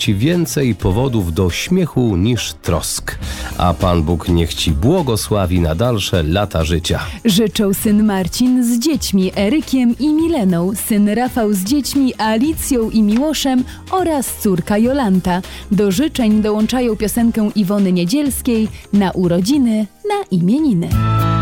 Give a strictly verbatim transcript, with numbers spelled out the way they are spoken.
Ci więcej powodów do śmiechu niż trosk. A Pan Bóg niech Ci błogosławi na dalsze lata życia. Życzą syn Marcin z dziećmi Erykiem i Mileną, syn Rafał z dziećmi Alicją i Miłoszem oraz córka Jolanta. Do życzeń dołączają piosenkę Iwony Niedzielskiej na urodziny, na imieniny.